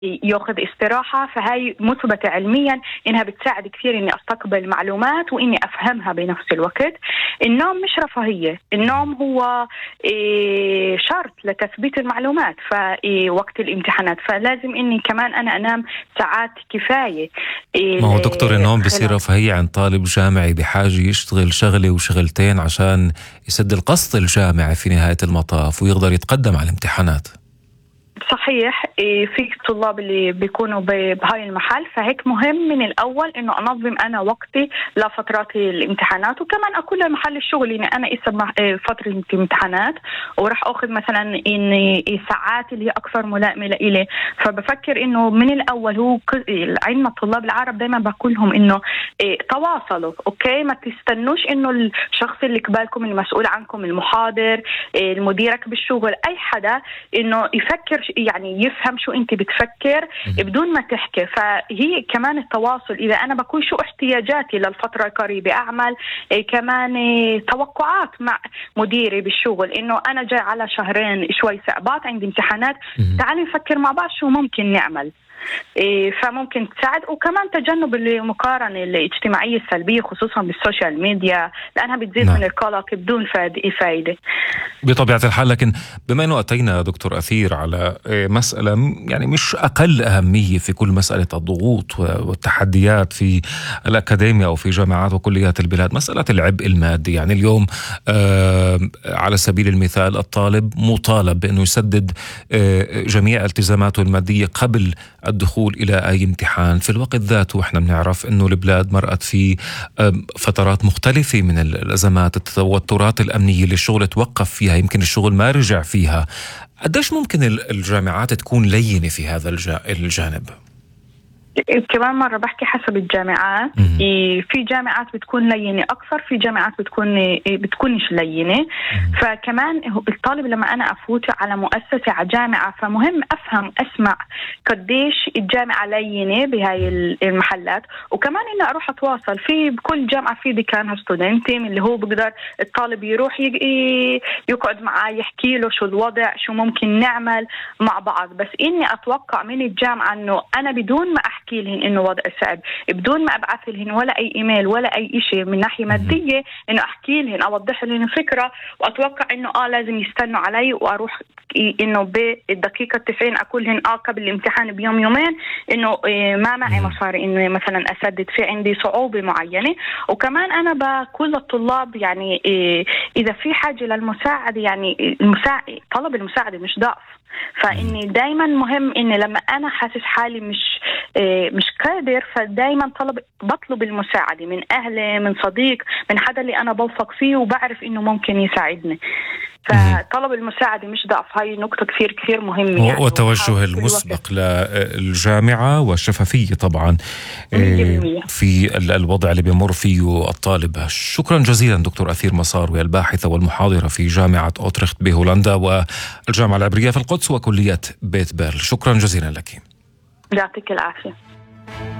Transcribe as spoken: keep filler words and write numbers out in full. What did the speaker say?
ياخذ استراحة. فهاي مثبتة علميا إنها بتساعد كثير إني أستقبل معلومات وإني أفهمها بنفس الوقت. النوم مش رفاهية، النوم هو شرط لتثبيت المعلومات في وقت الامتحانات، فلازم إني كمان أنا أنام ساعات كفاية. ما هو دكتور النوم بصير رفاهية عند طالب جامعي بحاجة يشتغل شغلة وشغلتين عشان يسد القسط الجامعي في نهاية المطاف ويقدر يتقدم على الامتحانات. صحيح، في طلاب اللي بيكونوا بهاي المحل، فهيك مهم من الأول إنه أنظم أنا وقتي لفترات الامتحانات، وكمان أكون لمحل الشغل إني أنا إسا فترة الامتحانات وراح أخذ مثلا إن ساعات اللي هي أكثر ملائمة لإلي. فبفكر إنه من الأول هو عندنا الطلاب العرب دايما بقول لهم إنه تواصلوا، أوكي، ما تستنوش إنه الشخص اللي قبالكم المسؤول عنكم، المحاضر، المديرك بالشغل، أي حدا، إنه يفكر يعني يفهم شو انت بتفكر بدون ما تحكي. فهي كمان التواصل، اذا انا بكون شو احتياجاتي للفتره القريبه، اعمل إيه كمان إيه توقعات مع مديري بالشغل انه انا جاي على شهرين شوي صعبات عندي امتحانات، تعالي نفكر مع بعض شو ممكن نعمل. إيه فممكن تساعد. وكمان تجنب المقارنة الاجتماعية السلبية خصوصا بالسوشيال ميديا، لأنها بتزيد نعم. من القلق بدون فائدة بطبيعة الحال. لكن بما أنه أتينا دكتور أثير على مسألة يعني مش أقل أهمية في كل مسألة الضغوط والتحديات في الأكاديمية أو في جامعات وكليات البلاد، مسألة العبء المادي. يعني اليوم آه على سبيل المثال الطالب مطالب بأنه يسدد آه جميع التزاماته المادية قبل الدخول إلى أي امتحان. في الوقت ذاته احنا بنعرف أنه البلاد مرأت في فترات مختلفة من الأزمات، التوترات الأمنية اللي الشغل توقف فيها، يمكن الشغل ما رجع فيها. قديش ممكن الجامعات تكون لينة في هذا الجانب؟ كمان مرة بحكي حسب الجامعات. في جامعات بتكون لينة أكثر، في جامعات بتكون بتكونش لينة. فكمان الطالب لما أنا أفوت على مؤسسة على جامعة، فمهم أفهم أسمع قديش الجامعة لينة بهاي المحلات، وكمان إني أروح أتواصل في بكل جامعة في ديكانها ستودنتي اللي هو بقدر الطالب يروح يقعد معاه يحكي له شو الوضع، شو ممكن نعمل مع بعض. بس إني أتوقع من الجامعة إنه أنا بدون ما أحكي احكي لهن انه وضع صعب، بدون ما ابعث لهن ولا اي ايميل ولا اي شيء من ناحيه ماديه، انه احكي لهن اوضح لهن فكره، واتوقع انه اه لازم يستنوا علي واروح انه بالدقيقه تسعين اقول لهن اه قبل الامتحان بيوم يومين انه إيه ما معي مصاري انه مثلا اسدد، في عندي صعوبه معينه. وكمان انا بقول للطلاب يعني إيه اذا في حاجه للمساعده، يعني المساعد طلب المساعده مش ضعف. فإني دايما مهم إني لما أنا حاسس حالي مش مش قادر، فدايما طلب بطلب المساعدة من أهلي، من صديق، من حدا اللي أنا بوثق فيه وبعرف إنه ممكن يساعدني. فطلب المساعدة مش ضعف، هاي نقطة كثير كثير مهمة يعني. والتوجه المسبق للجامعة والشفافية طبعا في الوضع اللي بيمر فيه الطالب. شكرا جزيلا دكتور أثير مصاروي، الباحثة والمحاضرة في جامعة أوترخت بهولندا والجامعة العبرية في القدس وكلية بيت بيرل. شكرا جزيلا لك. يعطيك العافية.